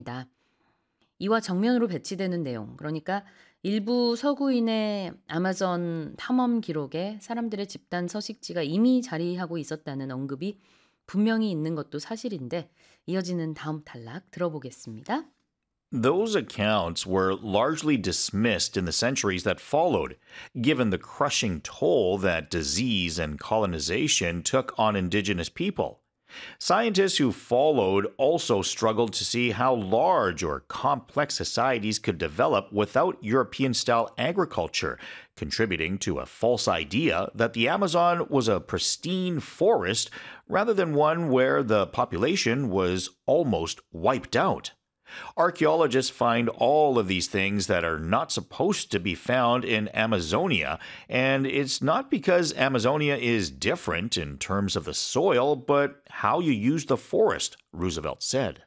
이와 정면으로 배치되는 내용, 그러니까 일부 서구인의 아마존 탐험 기록에 사람들의 집단 서식지가 이미 자리하고 있었다는 언급이 분명히 있는 것도 사실인데 이어지는 다음 단락 들어보겠습니다. Those accounts were largely dismissed in the centuries that followed, given the crushing toll that disease and colonization took on indigenous people. Scientists who followed also struggled to see how large or complex societies could develop without European style agriculture, contributing to a false idea that the Amazon was a pristine forest rather than one where the population was almost wiped out. Archaeologists find all of these things that are not supposed to be found in Amazonia, and it's not because Amazonia is different in terms of the soil, but how you use the forest, Roosevelt said.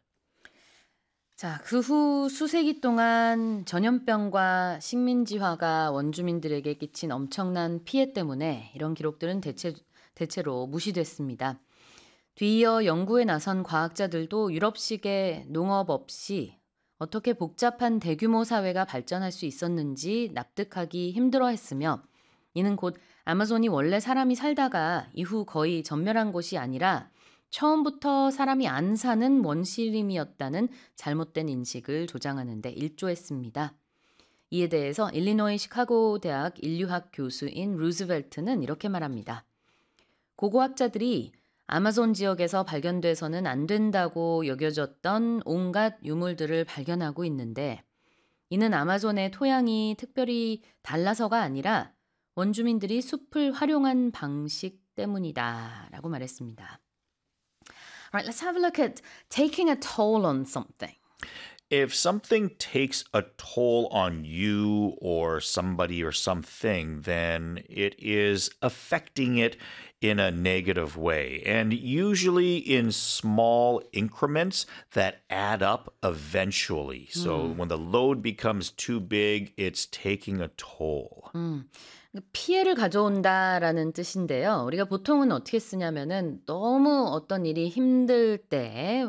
자, 그 후 수세기 동안 전염병과 식민지화가 원주민들에게 끼친 엄청난 피해 때문에 이런 기록들은 대체로 무시됐습니다. 뒤이어 연구에 나선 과학자들도 유럽식의 농업 없이 어떻게 복잡한 대규모 사회가 발전할 수 있었는지 납득하기 힘들어했으며 이는 곧 아마존이 원래 사람이 살다가 이후 거의 전멸한 곳이 아니라 처음부터 사람이 안 사는 원시림이었다는 잘못된 인식을 조장하는 데 일조했습니다. 이에 대해서 일리노이 시카고 대학 인류학 교수인 루즈벨트는 이렇게 말합니다. 고고학자들이 아마존 지역에서 발견돼서는 안 된다고 여겨졌던 온갖 유물들을 발견하고 있는데 이는 아마존의 토양이 특별히 달라서가 아니라 원주민들이 숲을 활용한 방식 때문이다 라고 말했습니다. Alright, let's have a look at taking a toll on something. If something takes a toll on you or somebody or something, then it is affecting it in a negative way, and usually in small increments that add up eventually. So when the load becomes too big, it's taking a toll. 피해를 가져온다라는 뜻인데요. 우리가 보통은 어떻게 쓰냐면은 너무 어떤 일이 힘들 때,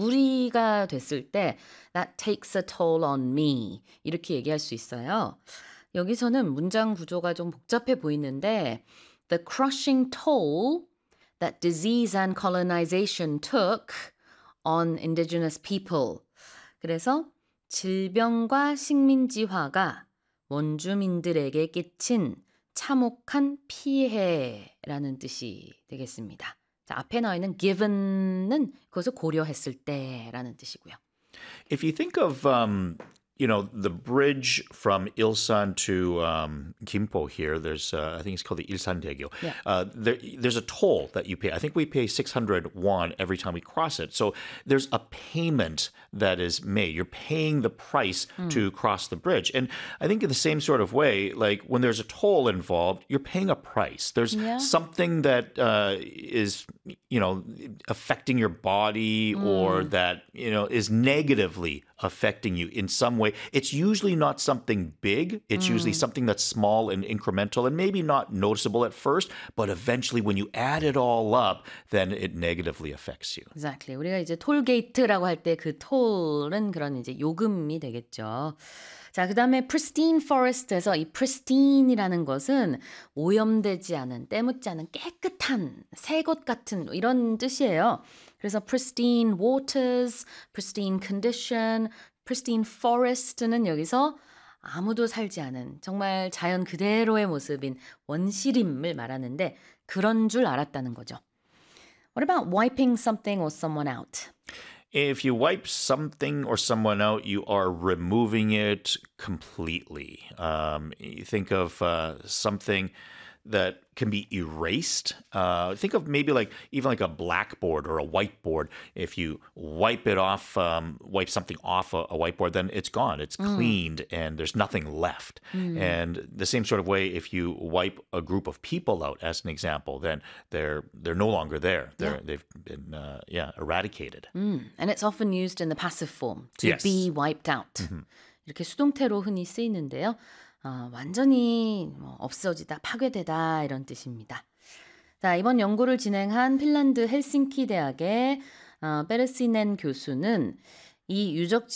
무리가 됐을 때 that takes a toll on me 이렇게 얘기할 수 있어요. 여기서는 문장 구조가 좀 복잡해 보이는데 the crushing toll that disease and colonization took on indigenous people. 그래서 질병과 식민지화가 원주민들에게 끼친 참혹한 피해라는 뜻이 되겠습니다. 자, 앞에 나와 있는 given은 그것을 고려했을 때라는 뜻이고요. If you think of, the bridge from Ilsan to Gimpo here, there's, I think it's called the Ilsan Daegyo. Yeah. There's a toll that you pay. I think we pay 600 won every time we cross it. So there's a payment that is made. You're paying the price to cross the bridge. And I think in the same sort of way, like when there's a toll involved, you're paying a price. There's something that is, affecting your body or that, is negatively affecting you in some way. It's usually not something big. It's usually something that's small and incremental and maybe not noticeable at first, but eventually when you add it all up, then it negatively affects you. Exactly. 우리가 이제 톨게이트라고 할 때 그 톨은 그런 이제 요금이 되겠죠. 자, 그다음에 pristine forest에서 이 pristine이라는 것은 오염되지 않은, 때묻지 않은 깨끗한 새 것 같은 이런 뜻이에요. 그래서 pristine waters, pristine condition, pristine forest는 여기서 아무도 살지 않은 정말 자연 그대로의 모습인 원시림을 말하는데 그런 줄 알았다는 거죠. What about wiping something or someone out? If you wipe something or someone out, you are removing it completely. You think of something that can be erased. Think of maybe even like a blackboard or a whiteboard. If you wipe it off, wipe something off a whiteboard, then it's gone. It's cleaned and there's nothing left. And the same sort of way, if you wipe a group of people out, as an example, then they're no longer there. They've been eradicated. And it's often used in the passive form, to Yes. be wiped out. 이렇게 수동태로 흔히 쓰이는데요. 완전히 없어지다, 파괴되다 이런 뜻입니다. 자, 이번 연구를 진행한 핀란드 헬싱키 대학의 베르시넨 교수는 이 유적